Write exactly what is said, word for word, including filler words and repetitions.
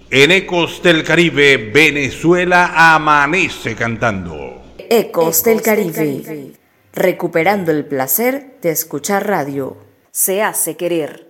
En Ecos del Caribe, Venezuela amanece cantando. Ecos del Caribe, recuperando el placer de escuchar radio. Se hace querer.